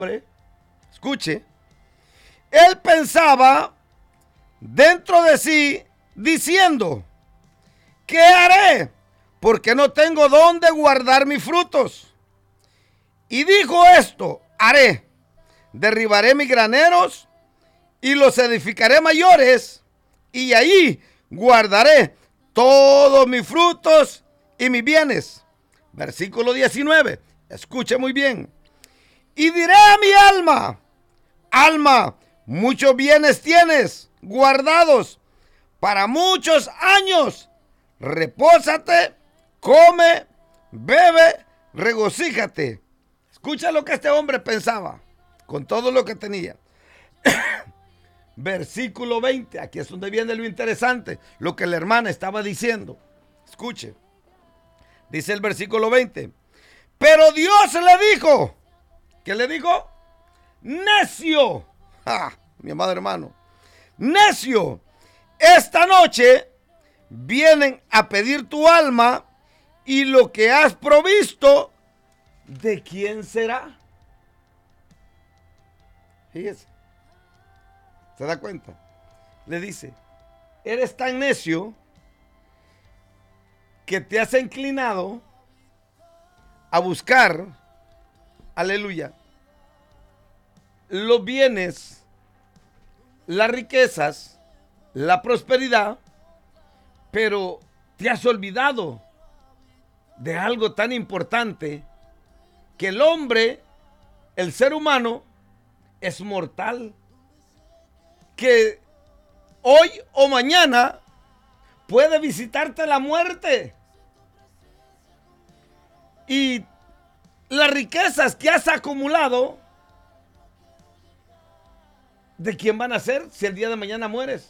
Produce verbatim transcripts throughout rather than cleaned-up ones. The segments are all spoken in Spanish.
escuche, él pensaba dentro de sí diciendo, ¿qué haré? Porque no tengo dónde guardar mis frutos. Y dijo esto, haré, derribaré mis graneros y los edificaré mayores, y ahí guardaré todos mis frutos y mis bienes. Versículo diecinueve, escuche muy bien. Y diré a mi alma, alma, muchos bienes tienes guardados para muchos años. Repósate, come, bebe, regocíjate. Escucha lo que este hombre pensaba con todo lo que tenía. Versículo veinte, aquí es donde viene lo interesante, lo que la hermana estaba diciendo. Escuche, dice el versículo veinte, pero Dios le dijo, ¿qué le dijo? Necio, ah, mi amado hermano, necio, esta noche vienen a pedir tu alma y lo que has provisto, ¿de quién será? Fíjese. ¿Se da cuenta? Le dice, eres tan necio que te has inclinado a buscar, aleluya, los bienes, las riquezas, la prosperidad, pero te has olvidado de algo tan importante, que el hombre, el ser humano, es mortal. Que hoy o mañana puede visitarte la muerte. Y las riquezas que has acumulado, ¿de quién van a ser si el día de mañana mueres?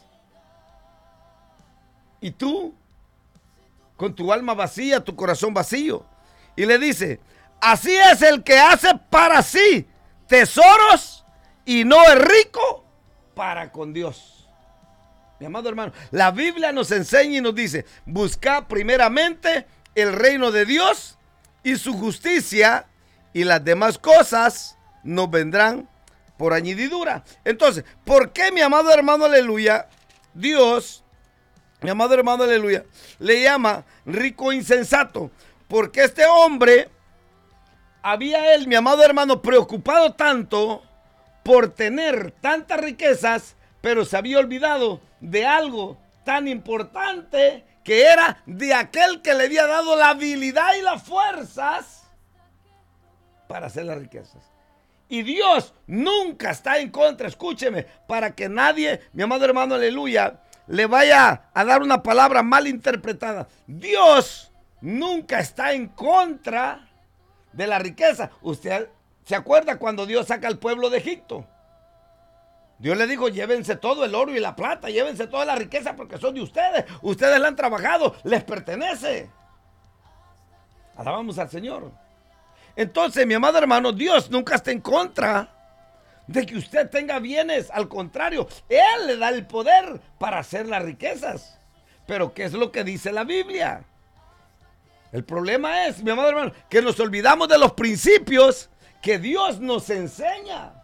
Y tú, con tu alma vacía, tu corazón vacío. Y le dice, así es el que hace para sí tesoros y no es rico para con Dios. Mi amado hermano, la Biblia nos enseña y nos dice, buscad primeramente el reino de Dios y su justicia, y las demás cosas nos vendrán por añadidura. Entonces, ¿por qué, mi amado hermano, aleluya, Dios, mi amado hermano, aleluya, le llama rico insensato? Porque este hombre había él, mi amado hermano, preocupado tanto por tener tantas riquezas, pero se había olvidado de algo tan importante, que era de aquel que le había dado la habilidad y las fuerzas para hacer las riquezas. Y Dios nunca está en contra, escúcheme, para que nadie, mi amado hermano, aleluya, le vaya a dar una palabra mal interpretada. Dios nunca está en contra de la riqueza. Usted ¿se acuerda cuando Dios saca al pueblo de Egipto? Dios le dijo, llévense todo el oro y la plata, llévense toda la riqueza porque son de ustedes. Ustedes la han trabajado, les pertenece. Alabamos al Señor. Entonces, mi amado hermano, Dios nunca está en contra de que usted tenga bienes. Al contrario, Él le da el poder para hacer las riquezas. Pero, ¿qué es lo que dice la Biblia? El problema es, mi amado hermano, que nos olvidamos de los principios que Dios nos enseña.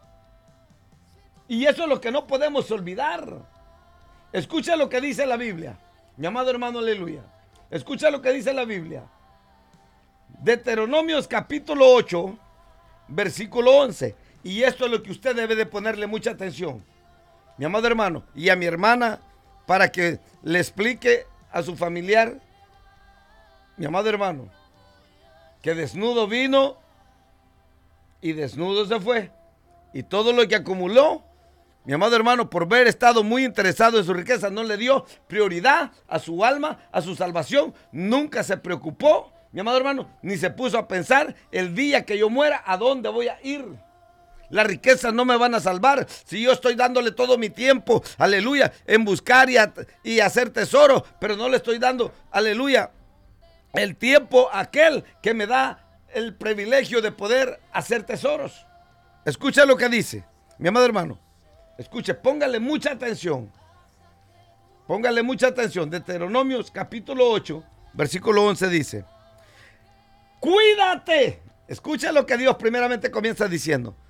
Y eso es lo que no podemos olvidar. Escucha lo que dice la Biblia, mi amado hermano, aleluya. Escucha lo que dice la Biblia. Deuteronomios capítulo ocho, versículo once. Y esto es lo que usted debe de ponerle mucha atención, mi amado hermano, y a mi hermana, para que le explique a su familiar, mi amado hermano, que desnudo vino y desnudo se fue. Y todo lo que acumuló, mi amado hermano, por haber estado muy interesado en su riqueza, no le dio prioridad a su alma, a su salvación. Nunca se preocupó, mi amado hermano, ni se puso a pensar, el día que yo muera, ¿a dónde voy a ir? Las riquezas no me van a salvar si yo estoy dándole todo mi tiempo, aleluya, en buscar y, a, y hacer tesoro, pero no le estoy dando, aleluya, el tiempo a aquel que me da el privilegio de poder hacer tesoros. Escucha lo que dice, mi amado hermano. Escuche, póngale mucha atención. Póngale mucha atención. Deuteronomios capítulo ocho, versículo once dice: cuídate. Escucha lo que Dios primeramente comienza diciendo.